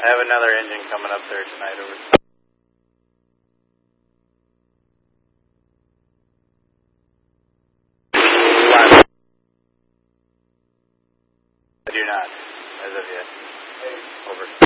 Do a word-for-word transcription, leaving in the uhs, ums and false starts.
I have another engine coming up there tonight over. I do not, as of yet. Over.